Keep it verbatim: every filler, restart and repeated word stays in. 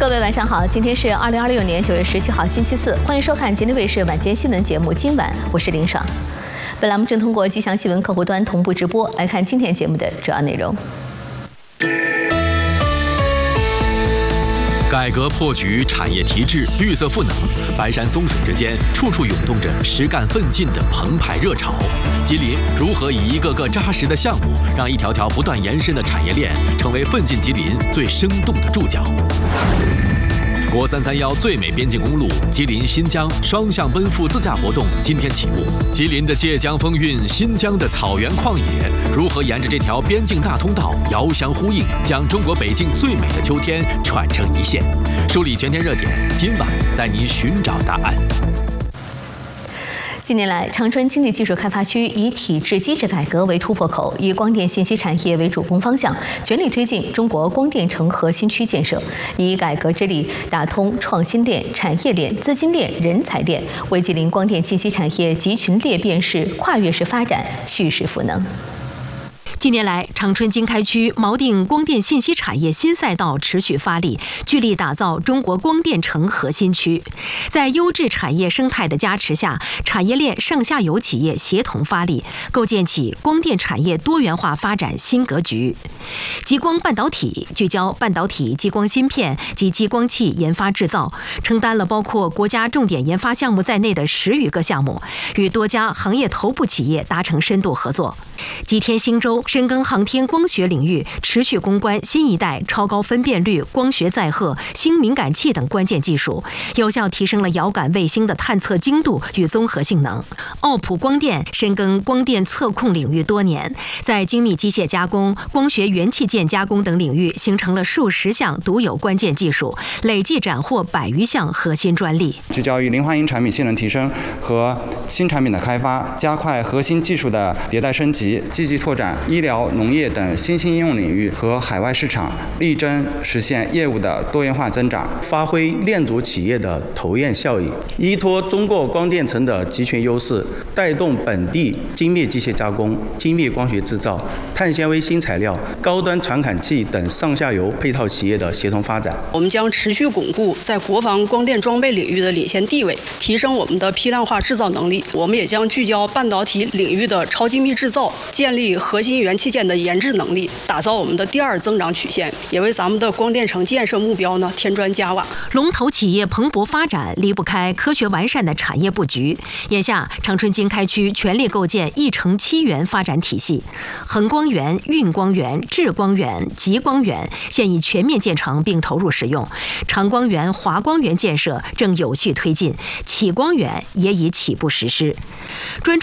各位晚上好，今天是二零二六年九月十七号星期四，欢迎收看吉林卫视晚间新闻节目。今晚我是林爽，本栏目正通过吉祥新闻客户端同步直播。来看今天节目的主要内容。 改革破局，产业提质，绿色赋能，白山松水之间，处处涌动着实干奋进的澎湃热潮。吉林如何以一个个扎实的项目，让一条条不断延伸的产业链成为奋进吉林最生动的注脚？国三三幺最美边境公路吉林新疆双向奔赴自驾活动今天启幕。吉林的界江风韵，新疆的草原旷野，如何沿着这条边境大通道遥相呼应，将中国北境最美的秋天串成一线？梳理全天热点，今晚带您寻找答案。 近年来，长春经济技术开发区以体制机制改革为突破口，以光电信息产业为主攻方向，全力推进中国光电城核心区建设，以改革之力打通创新链、产业链、资金链、人才链，为吉林光电信息产业集群裂变式、跨越式发展蓄势赋能。 近年来，长春经开区锚定光电信息产业新赛道持续发力，聚力打造中国光电城核心区。在优质产业生态的加持下，产业链上下游企业协同发力，构建起光电产业多元化发展新格局。极光半导体聚焦半导体、激光芯片及激光器研发制造，承担了包括国家重点研发项目在内的十余个项目，与多家行业头部企业达成深度合作。吉天兴州深耕航天光学领域，持续攻关新一代超高分辨率光学载荷、星敏感器等关键技术，有效提升了遥感卫星的探测精度与综合性能。奥普光电深耕光电测控领域多年，在精密机械加工、光学元器件加工等领域形成了数十项独有关键技术，累计斩获百余项核心专利。 聚焦于零化银产品性能提升和新产品的开发，加快核心技术的迭代升级，积极拓展医疗、农业等新兴应用领域和海外市场，力争实现业务的多元化增长， 发挥链组企业的头雁效应，依托中国光电城的集群优势，带动本地精密机械加工、精密光学制造、碳纤维新材料、高端传感器等上下游配套企业的协同发展。 我们将持续巩固在国防光电装备领域的领先地位，提升我们的批量化制造能力。我们也将聚焦半导体领域的超精密制造，建立核心元器件的研制能力，打造我们的第二增长曲线，也为咱们的光电城建设目标呢添砖加瓦。 龙头企业蓬勃发展离不开科学完善的产业布局。眼下，长春经开区全力构建一城七园发展体系，恒光园、运光园、智光园、极光园现已全面建成并投入使用，长光园、华光园建设正有序推进，启光园也已起步实施。专注